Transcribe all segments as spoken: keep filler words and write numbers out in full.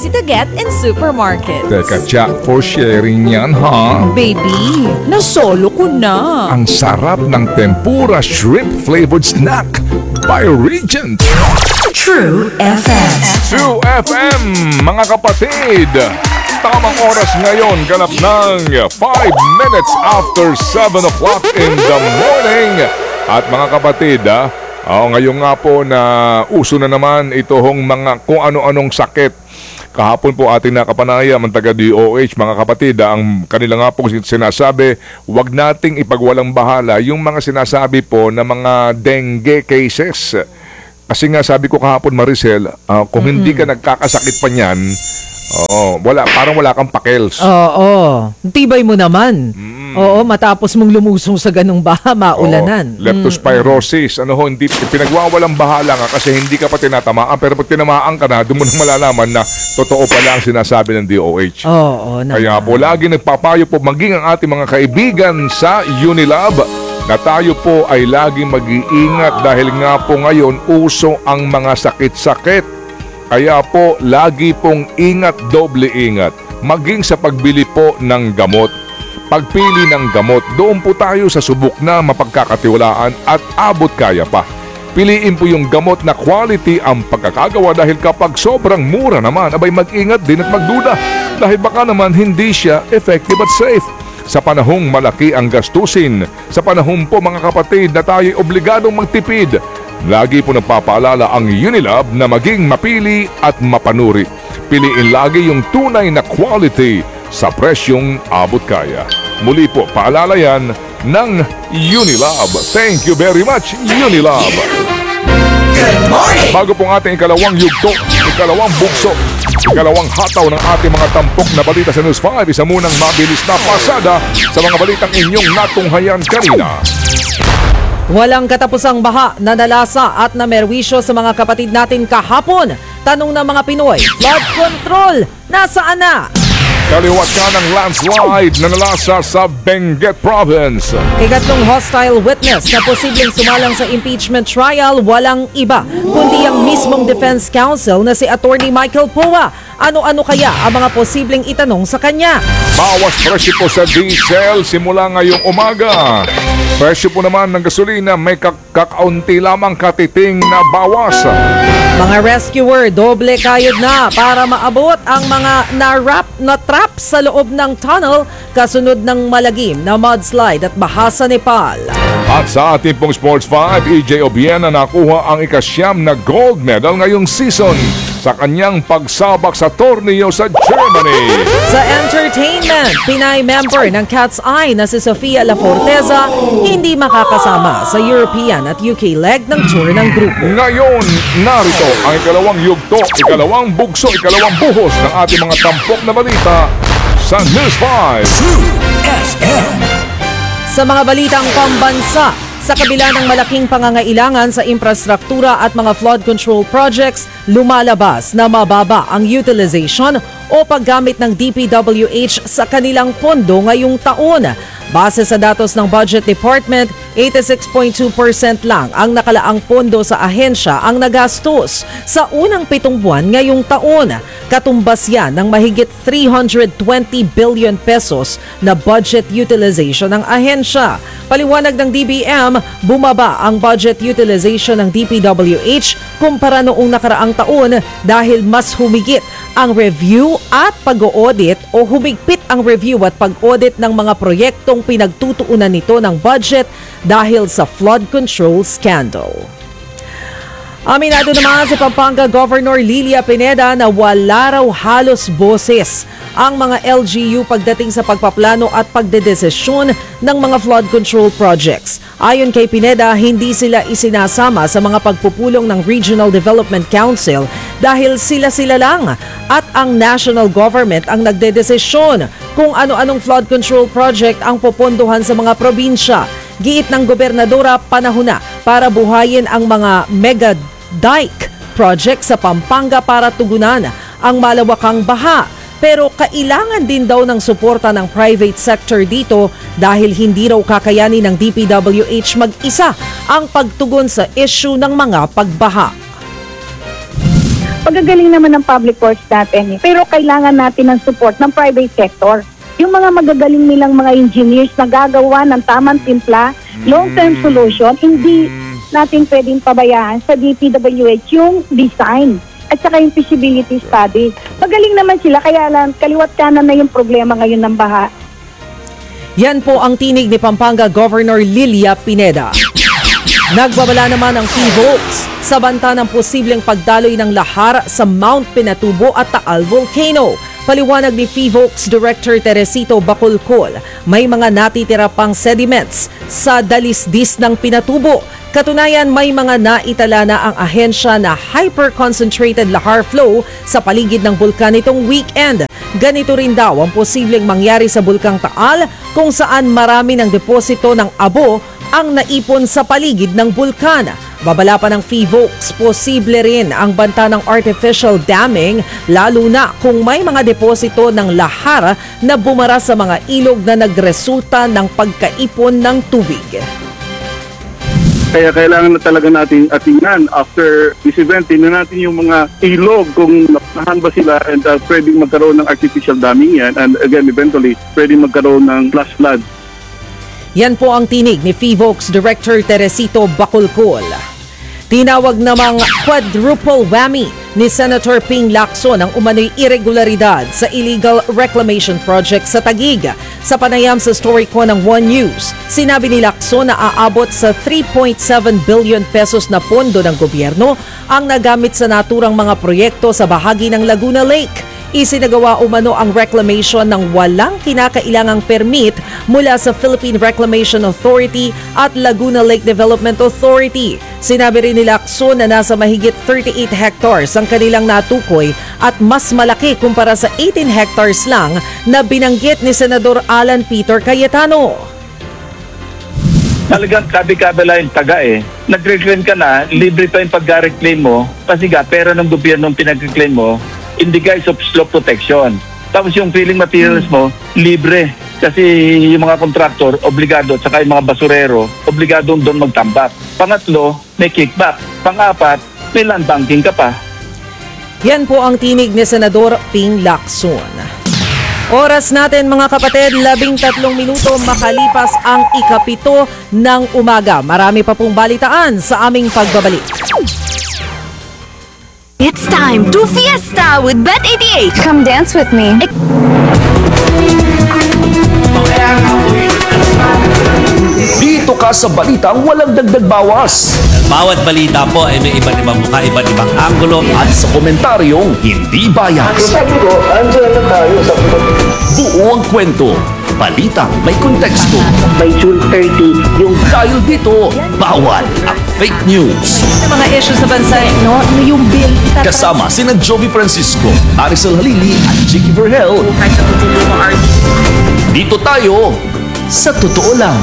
easy to get in supermarkets. Teka, Jack, for sharing yan, ha? Baby, nasolo ko na. Ang sarap ng tempura shrimp-flavored snack by Regent. True F M. True F M, mga kapatid. Tamang oras ngayon, ganap ng five minutes after seven o'clock in the morning. At mga kapatid, ah, oh, ngayon nga po na uso na naman itong mga kung ano-anong sakit. Kahapon po ating nakapanayam ang taga-D O H, mga kapatid, ah, ang kanila nga po sinasabi, huwag nating ipagwalang bahala yung mga sinasabi po na mga dengue cases. Kasi nga sabi ko kahapon, Maricel, uh, kung mm-hmm. hindi ka nagkakasakit pa niyan, oh, wala, parang wala kang pakels. Oo, tibay mo naman. Mm. Oo, matapos mong lumusong sa ganung baha, maulanan. Oh, leptospirosis, mm. ano ho, hindi, pinagwawalang bahala nga kasi hindi ka pa tinatamaan. Pero pag tinamaan ka na, doon mo nang malalaman na totoo pala ang sinasabi ng D O H. Oo, naman. Kaya po, lagi nagpapayo po maging ang ating mga kaibigan sa Unilab na tayo po ay laging mag-iingat dahil nga po ngayon uso ang mga sakit-sakit. Kaya po lagi pong ingat, doble ingat. Maging sa pagbili po ng gamot. Pagpili ng gamot, doon po tayo sa subok na mapagkakatiwalaan at abot kaya pa. Piliin po yung gamot na quality ang pagkakagawa dahil kapag sobrang mura naman, abay mag-ingat din at magduda dahil baka naman hindi siya effective at safe. Sa panahong malaki ang gastusin, sa panahon po mga kapatid na tayo'y obligadong magtipid, lagi po nagpapaalala ang Unilab na maging mapili at mapanuri. Piliin lagi yung tunay na quality sa presyong abot kaya. Muli po, paalala yan ng Unilab. Thank you very much, Unilab. Good morning! Bago pong ating ikalawang yugto, ikalawang bugso, ikalawang hataw ng ating mga tampok na balita sa News five, isa munang mabilis na pasada sa mga balitang inyong natunghayan kanina. Walang katapusang baha na nalasa at namerwisyo sa mga kapatid natin kahapon. Tanong ng mga Pinoy, flood control, nasaan na? Kaliwat ka ng landslide na nalasa sa Benguet Province. Ikatlong hostile witness na posibleng sumalang sa impeachment trial, walang iba kundi ang mismong defense counsel na si Attorney Michael Poa. Ano-ano kaya ang mga posibleng itanong sa kanya? Bawas presyo po sa diesel simula ngayong umaga. Presyo po naman ng gasolina may kakaunti lamang katiting na bawas. Mga rescuer, doble kayod na para maabot ang mga na-wrap na trap sa loob ng tunnel kasunod ng malagim na mudslide at baha sa Nepal. At sa ating pong Sports five, E J Obiena nakuha ang ikasyam na gold medal ngayong season sa kanyang pagsabak sa torneo sa Germany. Sa entertainment, Pinay member ng Cat's Eye na si Sofia La Forteza hindi makakasama sa European at U K leg ng tour ng grupo. Ngayon, narito ang ikalawang yugto, ikalawang bugso, ikalawang buhos ng ating mga tampok na balita sa News five. Sa mga balitang pambansa, sa kabila ng malaking pangangailangan sa infrastruktura at mga flood control projects, lumalabas na mababa ang utilization o paggamit ng D P W H sa kanilang pondo ngayong taon. Base sa datos ng Budget Department, eighty-six point two percent lang ang nakalaang pondo sa ahensya ang nagastos sa unang pitong buwan ngayong taon. Katumbas yan ng mahigit three hundred twenty billion pesos na budget utilization ng ahensya. Paliwanag ng D B M, bumaba ang budget utilization ng D P W H kumpara noong nakaraang taon dahil mas humigit ang review at pag-audit o humigpit ang review at pag-audit ng mga proyektong pinagtutuunan nito ng budget dahil sa flood control scandal. Aminado naman si Pampanga Governor Lilia Pineda na wala raw halos boses ang mga L G U pagdating sa pagpaplano at pagdedesisyon ng mga flood control projects. Ayon kay Pineda, hindi sila isinasama sa mga pagpupulong ng Regional Development Council dahil sila-sila lang at ang national government ang nagdedesisyon kung ano-anong flood control project ang popondohan sa mga probinsya. Giit ng gobernadora, panahon na para buhayin ang mga mega dike project sa Pampanga para tugunan ang malawakang baha. Pero kailangan din daw ng suporta ng private sector dito dahil hindi raw kakayanin ng D P W H mag-isa ang pagtugon sa issue ng mga pagbaha. Pagagaling naman ng public works natin eh. Pero kailangan natin ng support ng private sector. Yung mga magagaling nilang mga engineers na gagawa ng tamang timpla, long-term solution, hindi natin pwedeng pabayaan sa D P W H yung design at saka yung feasibility study. Magaling naman sila, kaya lang kaliwat kanan na yung problema ngayon ng baha. Yan po ang tinig ni Pampanga Governor Lilia Pineda. Nagbabala naman ang P V O X sa banta ng posibleng pagdaloy ng lahar sa Mount Pinatubo at Taal Volcano. Paliwanag ni P V O X Director Teresito Bacolcol, may mga natitira pang sediments sa dalisdis ng Pinatubo. Katunayan, may mga naitala na ang ahensya na hyper-concentrated lahar flow sa paligid ng bulkan nitong weekend. Ganito rin daw ang posibleng mangyari sa Bulkang Taal kung saan marami ng deposito ng abo ang naipon sa paligid ng bulkan. Babala pa ng P V O X, posible rin ang banta ng artificial damming lalo na kung may mga deposito ng lahar na bumara sa mga ilog na nagresulta ng pagkaipon ng tubig. Kaya kailangan na talaga natin atingnan after this event, tingnan natin yung mga ilog kung napahan ba sila and uh, pwedeng magkaroon ng artificial damming yan and again eventually pwedeng magkaroon ng flash flood. Yan po ang tinig ni P V O X Director Teresito Bacolcol. Tinawag namang quadruple whammy ni Senator Ping Lacson ang umano'y irregularidad sa illegal reclamation project sa Taguig. Sa panayam sa story ko ng One News, sinabi ni Lacson na aabot sa three point seven billion pesos na pondo ng gobyerno ang nagamit sa naturang mga proyekto sa bahagi ng Laguna Lake. Isinagawa umano ang reclamation ng walang kinakailangang permit mula sa Philippine Reclamation Authority at Laguna Lake Development Authority. Sinabi rin ni Lacson na nasa mahigit thirty-eight hectares ang kanilang natukoy at mas malaki kumpara sa eighteen hectares lang na binanggit ni Senador Alan Peter Cayetano. Talagang kabi-kabila yung taga eh. Nag-reclaim ka na, libre pa yung pag-reclaim mo kasi nga pera ng gobyerno ang pinag-reclaim mo in the guise of slope protection. Tapos yung filling materials mo, libre. Kasi yung mga kontraktor, obligado, at saka yung mga basurero, obligado doon magtambak. Pangatlo, may kickback. Pangapat, may land banking ka pa. Yan po ang tinig ni Senador Ping Lacson. Oras natin mga kapatid, labing tatlong minuto makalipas ang ikapito ng umaga. Marami pa pong balitaan sa aming pagbabalik. It's time to fiesta with Bet eighty-eight. Come dance with me. Dito ka sa balitang walang dagdag bawas. Bawat balita po ay may iba't ibang mukha, iba't ibang anggulo. At sa komentaryong hindi bias. Sabi ko, andyan na tayo sa Buo ang kwento. Balitang may konteksto. by June thirtieth, yung Dahil dito, bawal ang fake news. Sa mga issue sa bansa, no, yung bill. Kasama sina Jovi Francisco, Maricel Halili at Chicky Vergel. Dito tayo sa totoo lang.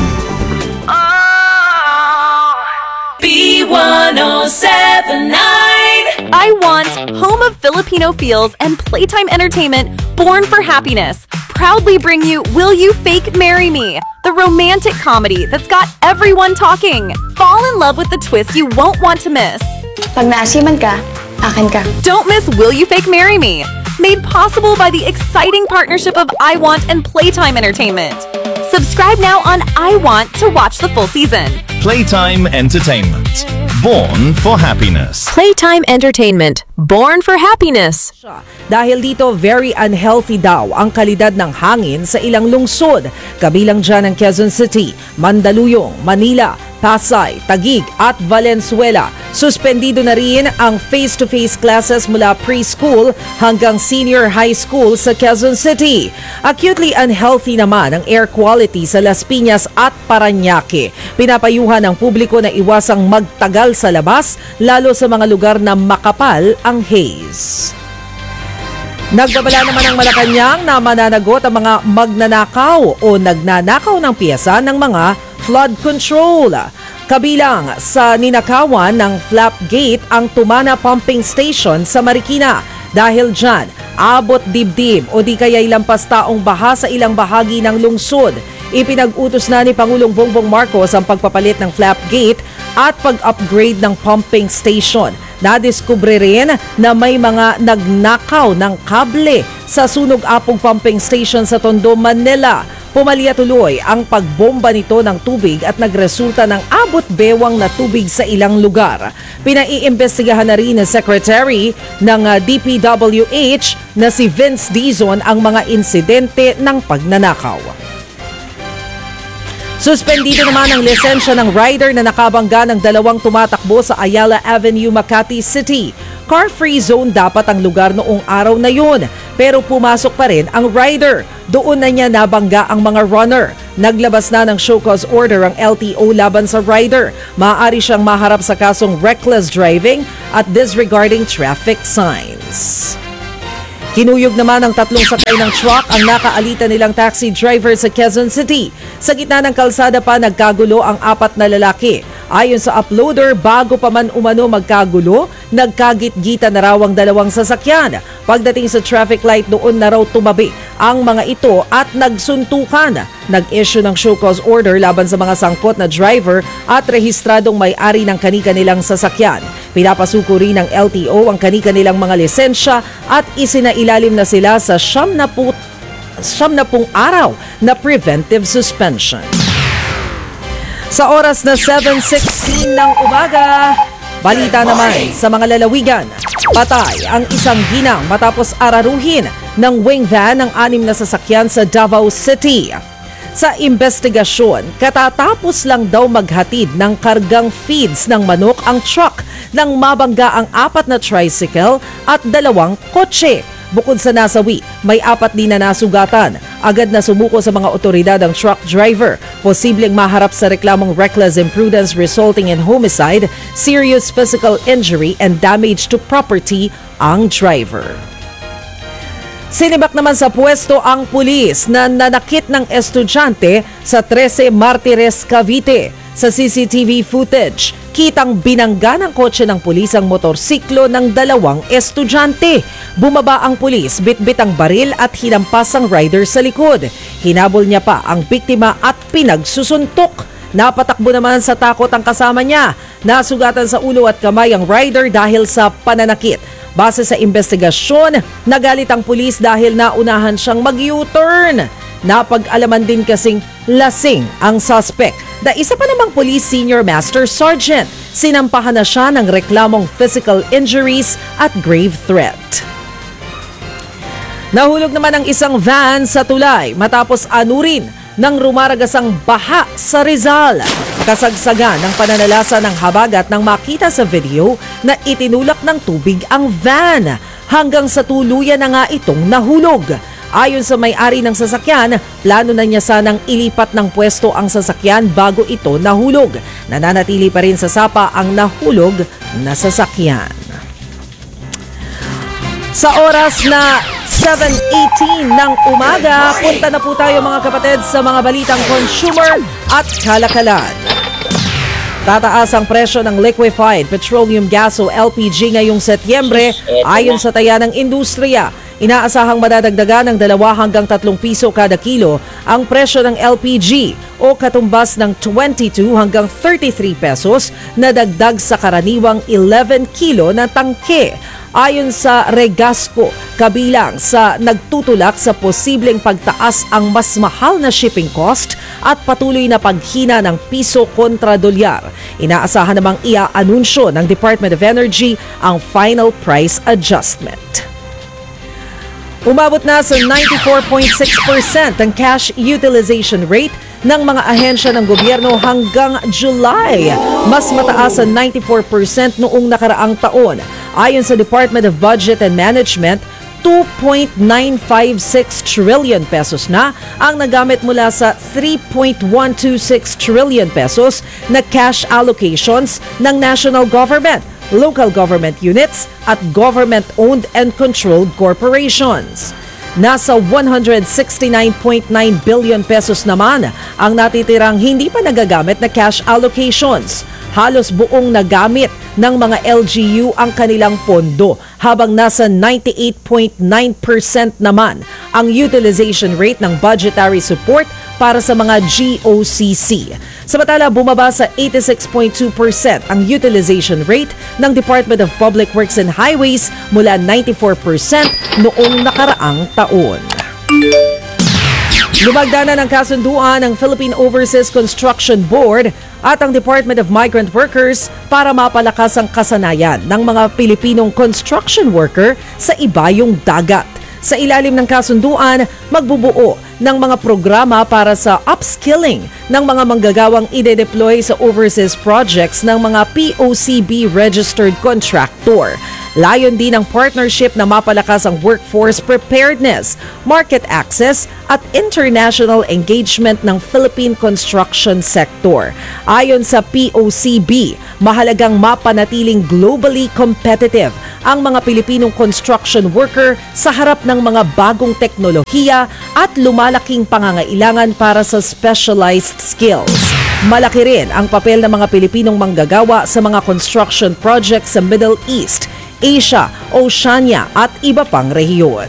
B one oh seven nine. I want home of Filipino feels and playtime entertainment born for happiness. Proudly bring you Will You Fake Marry Me? The romantic comedy that's got everyone talking. Fall in love with the twist you won't want to miss. Pag naasiman ka, akin ka. Don't miss Will You Fake Marry Me? Made possible by the exciting partnership of I Want and Playtime Entertainment. Subscribe now on I Want to watch the full season. Playtime Entertainment. Born for happiness. Playtime Entertainment. Born for happiness. Dahil dito, very unhealthy daw ang kalidad ng hangin sa ilang lungsod. Kabilang dyan ang Quezon City, Mandaluyong, Manila, Pasay, Taguig at Valenzuela. Suspendido na rin ang face-to-face classes mula preschool hanggang senior high school sa Quezon City. Acutely unhealthy naman ang air quality sa Las Piñas at Parañaque. Pinapayuhan ng publiko na iwasang magtagal sa labas, lalo sa mga lugar na makapal ang haze. Nagbabala naman ang Malacanang na mananagot ang mga magnanakaw o nagnanakaw ng piyesa ng mga flood control. Kabilang sa ninakawan ng Flap Gate ang Tumana Pumping Station sa Marikina. Dahil dyan, abot dibdib o di kaya'y lampas taong baha sa ilang bahagi ng lungsod. Ipinag-utos na ni Pangulong Bongbong Marcos ang pagpapalit ng Flap Gate at pag-upgrade ng pumping station. Nadiskubre rin na may mga nagnakaw ng kable sa Sunog Apog Pumping Station sa Tondo, Manila. Pumalya tuloy ang pagbomba nito ng tubig at nagresulta ng abot bewang na tubig sa ilang lugar. Pinaiimbestigahan na rin ng Secretary ng uh, D P W H na si Vince Dizon ang mga insidente ng pagnanakaw. Suspendido naman ang lisensya ng rider na nakabangga ng dalawang tumatakbo sa Ayala Avenue, Makati City. Car-free zone dapat ang lugar noong araw na yun, pero pumasok pa rin ang rider. Doon na niya nabangga ang mga runner. Naglabas na ng show cause order ang L T O laban sa rider. Maaari siyang maharap sa kasong reckless driving at disregarding traffic signs. Kinuyog naman ng tatlong sakay ng truck ang nakaalitan nilang taxi driver sa Quezon City. Sa gitna ng kalsada pa nagkagulo ang apat na lalaki. Ayon sa uploader, bago pa man umano magkagulo, nagkagit-gita na raw ang dalawang sasakyan. Pagdating sa traffic light, doon na raw tumabi ang mga ito at nagsuntukan. Nag-issue ng show cause order laban sa mga sangkot na driver at rehistradong may-ari ng kani-kanilang sasakyan. Pinapasuko rin ng L T O ang kani-kanilang mga lisensya at isinailalim na sila sa siyam na pung araw na preventive suspension. Sa oras na seven sixteen ng umaga, balita naman sa mga lalawigan. Patay ang isang ginang matapos araruhin ng wing van ng anim na sasakyan sa Davao City. Sa investigasyon, katatapos lang daw maghatid ng kargang feeds ng manok ang truck nang mabangga ang apat na tricycle at dalawang kotse. Bukod sa nasawi, may apat din na nasugatan. Agad na sumuko sa mga otoridad ang truck driver. Posibleng maharap sa reklamong reckless imprudence resulting in homicide, serious physical injury and damage to property ang driver. Sinibak naman sa pwesto ang pulis na nanakit ng estudyante sa trese Martires, Cavite. Sa C C T V footage, kitang binangga ng kotse ng pulis ang motorsiklo ng dalawang estudyante. Bumaba ang pulis, bitbit ang baril at hinampas ang rider sa likod. Hinabol niya pa ang biktima at pinagsusuntok. Napatakbo naman sa takot ang kasama niya. Nasugatan sa ulo at kamay ang rider dahil sa pananakit. Base sa investigasyon, nagalit ang pulis dahil naunahan siyang mag-U-turn. Napag-alaman din kasing lasing ang suspect na isa pa namang police senior master sergeant. Sinampahan na siya ng reklamong physical injuries at grave threat. Nahulog naman ang isang van sa tulay matapos anurin ng rumaragasang baha sa Rizal. Kasagsagan ng pananalasa ng habagat nang makita sa video na itinulak ng tubig ang van. Hanggang sa tuluyan na nga itong nahulog. Ayon sa may-ari ng sasakyan, plano na niya sanang ilipat ng pwesto ang sasakyan bago ito nahulog. Nananatili pa rin sa sapa ang nahulog na sasakyan. Sa oras na seven eighteen ng umaga, punta na po tayo mga kapatid sa mga balitang consumer at kalakalan. Tataas ang presyo ng liquefied petroleum gas o L P G ngayong Setyembre ayon sa taya ng industriya. Inaasahang madadagdagan ng dalawa hanggang tatlong piso kada kilo ang presyo ng L P G o katumbas ng twenty-two hanggang thirty-three pesos na dagdag sa karaniwang eleven kilo na tangke. Ayon sa Regasco, kabilang sa nagtutulak sa posibleng pagtaas ang mas mahal na shipping cost at patuloy na paghina ng piso kontra dolyar. Inaasahan namang ia-anunsyo ng Department of Energy ang final price adjustment. Umabot na sa ninety-four point six percent ang cash utilization rate ng mga ahensya ng gobyerno hanggang July. Mas mataas sa ninety-four percent noong nakaraang taon. Ayon sa Department of Budget and Management, two point nine five six trillion pesos na ang nagamit mula sa three point one two six trillion pesos na cash allocations ng national government, local government units at government-owned and controlled corporations. Nasa one hundred sixty-nine point nine billion pesos naman ang natitirang hindi pa nagagamit na cash allocations. Halos buong nagamit ng mga L G U ang kanilang pondo habang nasa ninety-eight point nine percent naman ang utilization rate ng budgetary support para sa mga G O C C. Samantala, bumaba sa eighty-six point two percent ang utilization rate ng Department of Public Works and Highways mula ninety-four percent noong nakaraang taon. Lumagda na ng kasunduan ng Philippine Overseas Construction Board at ang Department of Migrant Workers para mapalakas ang kasanayan ng mga Pilipinong construction worker sa ibayong dagat. Sa ilalim ng kasunduan, magbubuo ng mga programa para sa upskilling ng mga manggagawang ide-deploy sa overseas projects ng mga P O C B-registered contractor. Layon din ang partnership na mapalakas ang workforce preparedness, market access at international engagement ng Philippine construction sector. Ayon sa P O C B, mahalagang mapanatiling globally competitive ang mga Pilipinong construction worker sa harap ng mga bagong teknolohiya at lumalaking pangangailangan para sa specialized skills. Malaki rin ang papel ng mga Pilipinong manggagawa sa mga construction projects sa Middle East, Asia, Oceania at iba pang rehiyon.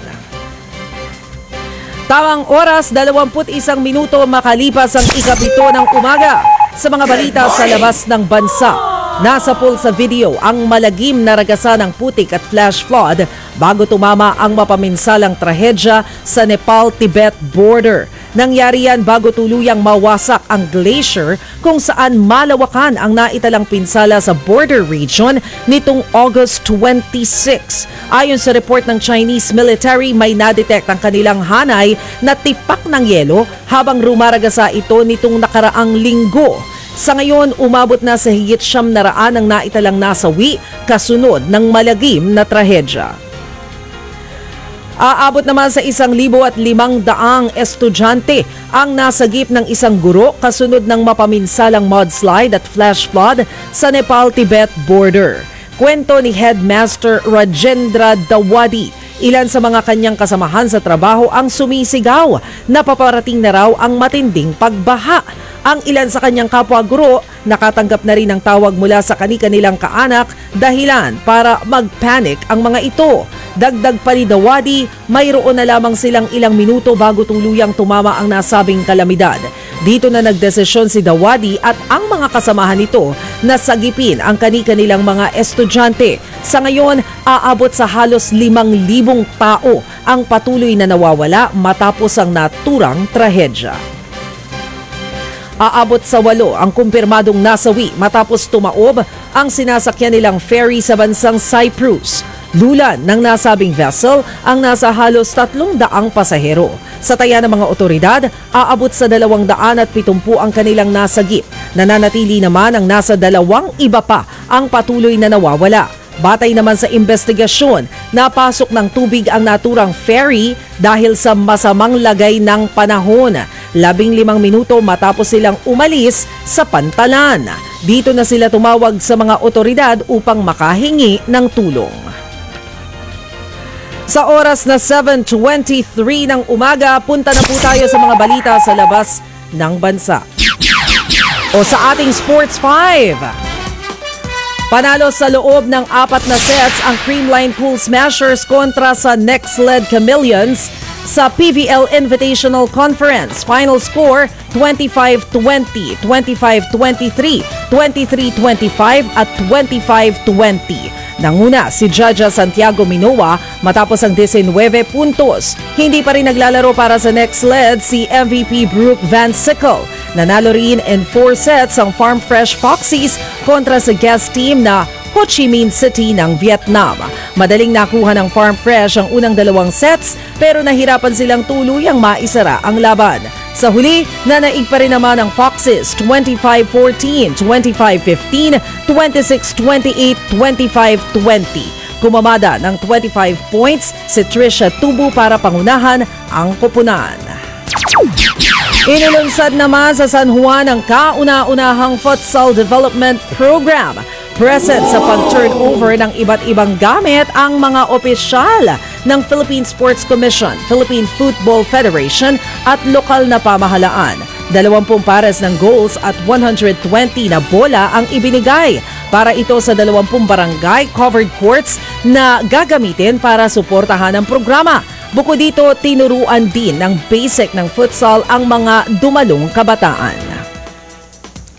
Tamang oras, dalawampu't isang minuto makalipas ang ikapito ng umaga. Sa mga balita sa labas ng bansa, nasa pool sa video ang malagim na ragasan ng putik at flash flood bago tumama ang mapaminsalang trahedya sa Nepal-Tibet border. Nangyari yan bago tuluyang mawasak ang glacier kung saan malawakan ang naitalang pinsala sa border region nitong August twenty-six. Ayon sa report ng Chinese military, may nadetect ang kanilang hanay na tipak ng yelo habang rumaragasa ito nitong nakaraang linggo. Sa ngayon, umabot na sa higit siyam na raan ang naitalang nasawi kasunod ng malagim na trahedya. Aabot naman sa isang libo at limang daang estudyante ang nasagip ng isang guro kasunod ng mapaminsalang mudslide at flash flood sa Nepal-Tibet border. Kwento ni Headmaster Rajendra Dawadi, ilan sa mga kanyang kasamahan sa trabaho ang sumisigaw na paparating na raw ang matinding pagbaha. Ang ilan sa kanyang kapwa-guro nakatanggap na rin ng tawag mula sa kani-kanilang kaanak dahilan para mag-panic ang mga ito. Dagdag pa ni Dawadi, mayroon na lamang silang ilang minuto bago tuluyang tumama ang nasabing kalamidad. Dito na nagdesisyon si Dawadi at ang mga kasamahan nito na sagipin ang kani-kanilang mga estudyante. Sa ngayon, aabot sa halos limang libong tao ang patuloy na nawawala matapos ang naturang trahedya. Aabot sa walo ang kumpirmadong nasawi matapos tumaob ang sinasakyan nilang ferry sa bansang Cyprus. Lulan ng nasabing vessel ang nasa halos tatlong daang pasahero. Sa taya ng mga otoridad, aabot sa dalawang daan at pitumpu ang kanilang nasagip. Nananatili naman ang nasa dalawang iba pa ang patuloy na nawawala. Batay naman sa investigasyon, napasok ng tubig ang naturang ferry dahil sa masamang lagay ng panahon. Labing limang minuto matapos silang umalis sa pantalan. Dito na sila tumawag sa mga otoridad upang makahingi ng tulong. Sa oras na seven twenty-three ng umaga, punta na po tayo sa mga balita sa labas ng bansa. O sa ating Sports five. Panalo sa loob ng apat na sets ang Creamline Pool Smashers kontra sa Next-led Chameleons sa P V L Invitational Conference. Final score twenty-five twenty, twenty-five twenty-three, twenty-three twenty-five at twenty-five twenty. Nanguna si Jaja Santiago Minoa matapos ang nineteen puntos. Hindi pa rin naglalaro para sa next lead si M V P Brooke Van Sickle. Nanalo rin in four sets ang Farm Fresh Foxies kontra sa guest team na Ho Chi Minh City ng Vietnam. Madaling nakuha ng Farm Fresh ang unang dalawang sets pero nahirapan silang tuluyang maisara ang laban. Sa huli, nanaig pa rin naman ang Foxes twenty-five fourteen, twenty-five fifteen, twenty-six twenty-eight, twenty-five twenty. Kumamada ng twenty-five points si Trisha Tubu para pangunahan ang koponan. Inulunsad naman sa San Juan ang kauna-unahang futsal development program. Present sa pag-turnover ng iba't ibang gamit ang mga opisyal ng Philippine Sports Commission, Philippine Football Federation at lokal na pamahalaan. Dalawampung pares ng goals at one hundred twenty na bola ang ibinigay para ito sa dalawampung barangay covered courts na gagamitin para suportahan ang programa. Bukod dito, tinuruan din ng basic ng futsal ang mga dumalong kabataan.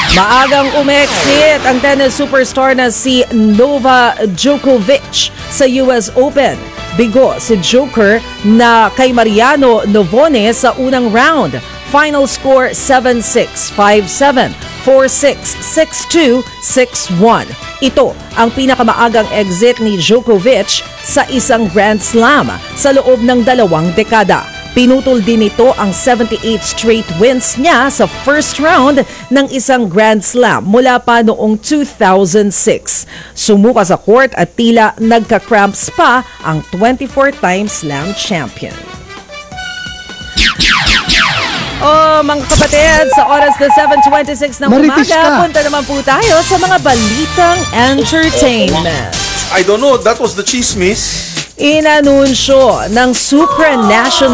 Maagang umexit ang tennis superstar na si Novak Djokovic sa U S Open. Bigo si Joker na kay Mariano Navone sa unang round. Final score seven six, five seven, four six, six two, six one. Ito ang pinakamaagang exit ni Djokovic sa isang Grand Slam sa loob ng dalawang dekada. Pinutol din ito ang seventy-eight straight wins niya sa first round ng isang Grand Slam mula pa noong two thousand six. Sumuka sa court at tila nagka-cramps pa ang twenty-four time slam champion. Oh, mga kapatid, sa oras na seven twenty-six ng Marites umaga, ka. punta naman po tayo sa mga balitang entertainment. I don't know, that was the chismis. Inanunsyo ng supranational